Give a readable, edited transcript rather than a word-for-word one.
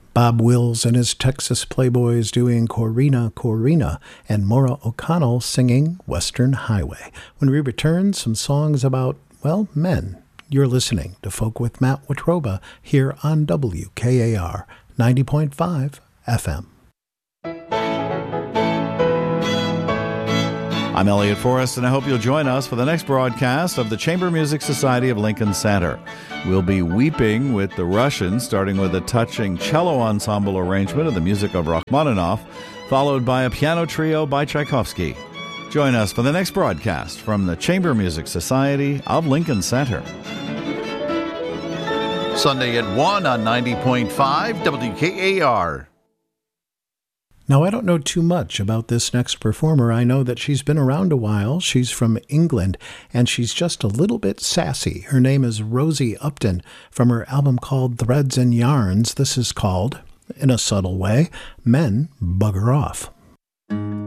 Bob Wills and his Texas Playboys doing Corrina, Corrina, and Maura O'Connell singing Western Highway. When we return, some songs about, well, men. You're listening to Folk with Matt Watroba here on WKAR 90.5 FM. I'm Elliot Forrest, and I hope you'll join us for the next broadcast of the Chamber Music Society of Lincoln Center. We'll be weeping with the Russians, starting with a touching cello ensemble arrangement of the music of Rachmaninoff, followed by a piano trio by Tchaikovsky. Join us for the next broadcast from the Chamber Music Society of Lincoln Center. Sunday at 1 on 90.5 WKAR. Now, I don't know too much about this next performer. I know that she's been around a while. She's from England, and she's just a little bit sassy. Her name is Rosie Upton. From her album called Threads and Yarns, this is called, in a subtle way, Men Bugger Off.